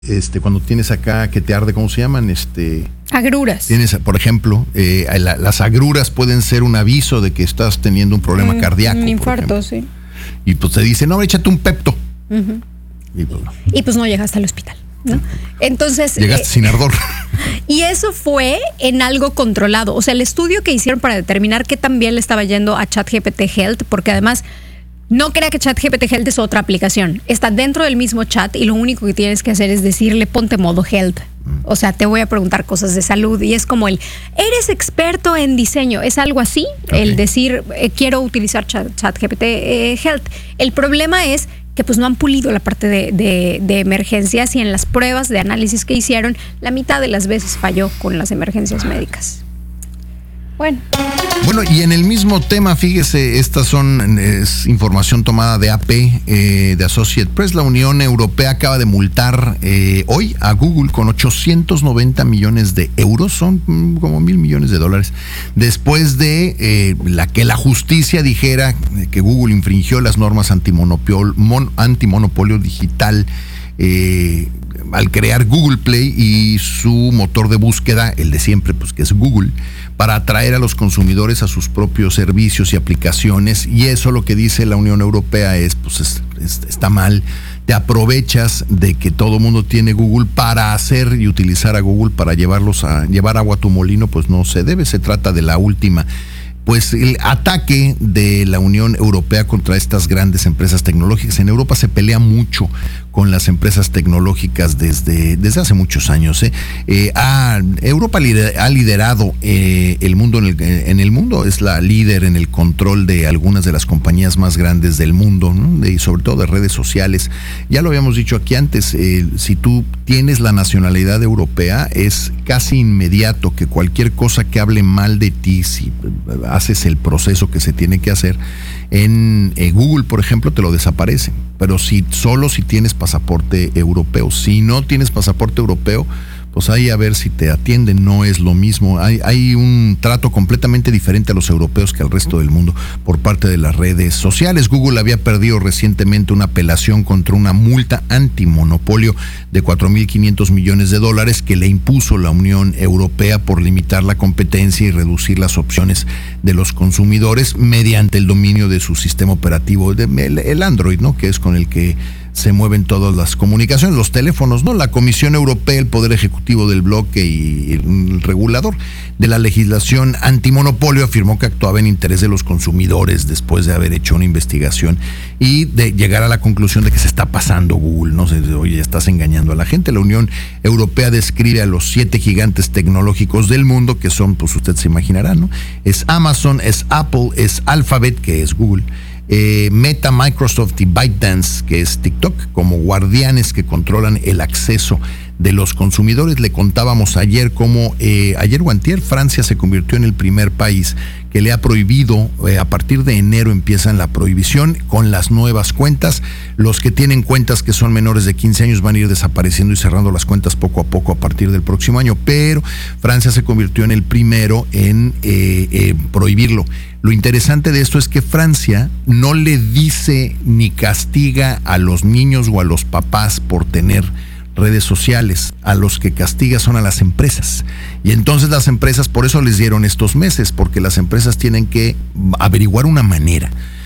cuando tienes acá que te arde, ¿cómo se llaman? Agruras. Tienes, por ejemplo, las agruras pueden ser un aviso de que estás teniendo un problema cardíaco. Un infarto, sí. Y pues te dicen, no, échate un Pepto. Uh-huh. Y pues no llegaste al hospital, ¿no? Entonces llegaste sin ardor. Y eso fue en algo controlado. O sea, el estudio que hicieron para determinar qué tan bien le estaba yendo a ChatGPT Health, porque además no crea que ChatGPT Health es otra aplicación. Está dentro del mismo chat y lo único que tienes que hacer es decirle ponte modo health. O sea, te voy a preguntar cosas de salud y es como eres experto en diseño. Es algo así, okay. El decir quiero utilizar ChatGPT Health. El problema es que pues no han pulido la parte de emergencias y en las pruebas de análisis que hicieron, la mitad de las veces falló con las emergencias médicas. Bueno, y en el mismo tema, fíjese, estas es información tomada de AP, de Associated Press. La Unión Europea acaba de multar hoy a Google con 890 millones de euros, son como $1,000 millones, después de que la justicia dijera que Google infringió las normas antimonopolio digital al crear Google Play y su motor de búsqueda, el de siempre, pues que es Google, para atraer a los consumidores a sus propios servicios y aplicaciones. Y eso lo que dice la Unión Europea está mal. Te aprovechas de que todo el mundo tiene Google para hacer y utilizar a Google para llevar agua a tu molino, pues no se debe. Se trata de la última. Pues el ataque de la Unión Europea contra estas grandes empresas tecnológicas. En Europa se pelea mucho con las empresas tecnológicas desde hace muchos años. Europa ha liderado el mundo en el mundo, es la líder en el control de algunas de las compañías más grandes del mundo, ¿no? Y sobre todo de redes sociales. Ya lo habíamos dicho aquí antes, si tú tienes la nacionalidad europea, es casi inmediato que cualquier cosa que hable mal de ti, si haces el proceso que se tiene que hacer, en Google, por ejemplo, te lo desaparece. Pero solo si tienes pasaporte europeo. Si no tienes pasaporte europeo, pues ahí a ver si te atienden. No es lo mismo. Hay un trato completamente diferente a los europeos que al resto del mundo por parte de las redes sociales. Google había perdido recientemente una apelación contra una multa antimonopolio de $4,500 millones que le impuso la Unión Europea por limitar la competencia y reducir las opciones de los consumidores mediante el dominio de su sistema operativo, el Android, ¿no? Que es con el que se mueven todas las comunicaciones, los teléfonos, ¿no? La Comisión Europea, el Poder Ejecutivo del bloque y el regulador de la legislación antimonopolio afirmó que actuaba en interés de los consumidores después de haber hecho una investigación y de llegar a la conclusión de que se está pasando Google, ¿no? Oye, estás engañando a la gente. La Unión Europea describe a los 7 gigantes tecnológicos del mundo, que son, pues usted se imaginará, ¿no? Es Amazon, es Apple, es Alphabet, que es Google, Meta, Microsoft y ByteDance, que es TikTok, como guardianes que controlan el acceso de los consumidores. Le contábamos ayer cómo ayer o antier Francia se convirtió en el primer país que le ha prohibido, a partir de enero empiezan la prohibición con las nuevas cuentas. Los que tienen cuentas que son menores de 15 años van a ir desapareciendo y cerrando las cuentas poco a poco a partir del próximo año, pero Francia se convirtió en el primero en prohibirlo. Lo interesante de esto es que Francia no le dice ni castiga a los niños o a los papás por tener redes sociales. A los que castiga son a las empresas. Y entonces las empresas, por eso les dieron estos meses, porque las empresas tienen que averiguar una manera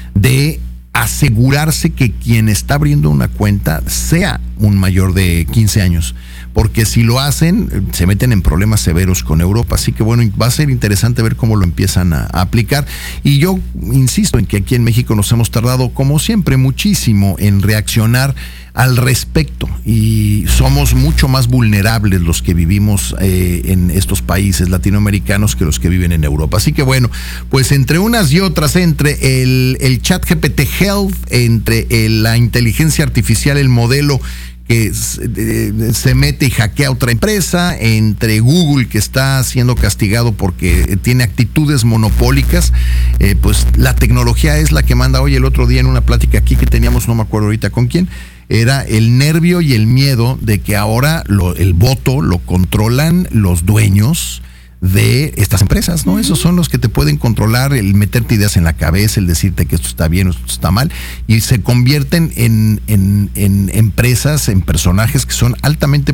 de asegurarse que quien está abriendo una cuenta sea un mayor de 15 años. Porque si lo hacen, se meten en problemas severos con Europa. Así que bueno, va a ser interesante ver cómo lo empiezan a aplicar. Y yo insisto en que aquí en México nos hemos tardado, como siempre, muchísimo en reaccionar al respecto. Y somos mucho más vulnerables los que vivimos en estos países latinoamericanos que los que viven en Europa. Así que bueno, pues entre unas y otras, entre el ChatGPT Health, entre la inteligencia artificial, el modelo que se mete y hackea a otra empresa, entre Google, que está siendo castigado porque tiene actitudes monopólicas, pues la tecnología es la que manda. Hoy, el otro día en una plática aquí que teníamos, no me acuerdo ahorita con quién, era el nervio y el miedo de que ahora el voto lo controlan los dueños de estas empresas, ¿no? Esos son los que te pueden controlar, el meterte ideas en la cabeza, el decirte que esto está bien o esto está mal, y se convierten en empresas, en personajes que son altamente